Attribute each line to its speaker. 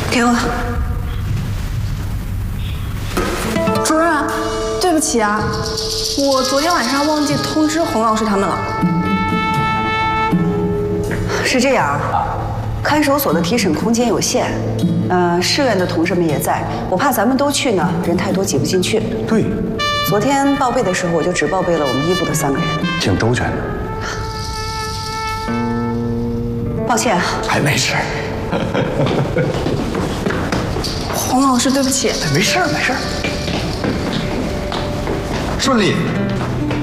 Speaker 1: 给我。
Speaker 2: 主任，对不起啊，我昨天晚上忘记通知洪老师他们了。
Speaker 1: 是这样，看守所的提审空间有限，市院的同志们也在，我怕咱们都去呢，人太多挤不进去。
Speaker 3: 对，
Speaker 1: 昨天报备的时候，我就只报备了我们一部的3个人。
Speaker 3: 请兜圈。
Speaker 1: 抱歉啊。
Speaker 3: 哎，没事。
Speaker 2: 洪老师，对不起。
Speaker 3: 没事，没事。顺利。